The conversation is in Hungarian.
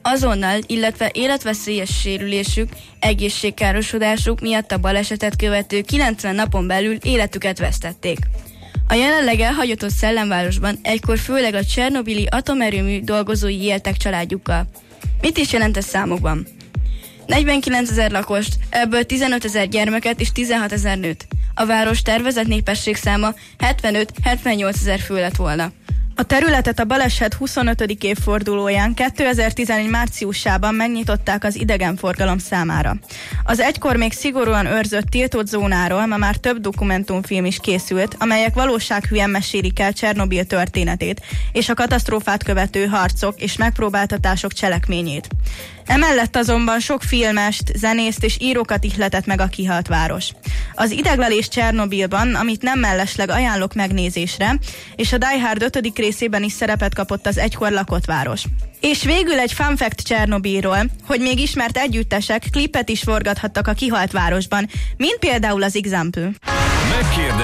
Azonnal, illetve életveszélyes sérülésük, egészségkárosodásuk miatt a balesetet követő 90 napon belül életüket vesztették. A jelenleg elhagyatott szellemvárosban egykor főleg a csernobili atomerőmű dolgozói éltek családjukkal. Mit is jelent ez számokban? 49 000 lakost, ebből 15 000 gyermeket és 16 000 nőt. A város tervezett népességszáma 75-78 000 fő lett volna. A területet a baleset 25. évfordulóján 2011 márciusában megnyitották az idegenforgalom számára. Az egykor még szigorúan őrzött tiltott zónáról ma már több dokumentumfilm is készült, amelyek valósághűen mesélik el Csernobil történetét és a katasztrófát követő harcok és megpróbáltatások cselekményét. Emellett azonban sok filmest, zenészt és írókat ihletett meg a kihalt város. Az Ideglelés Csernobilban, amit nem mellesleg ajánlok megnézésre, és a Die Hard 5. részében is szerepet kapott az egykor lakott város. És végül egy fun fact Csernobilról, hogy még ismert együttesek klipet is forgathattak a kihalt városban, mint például az Example.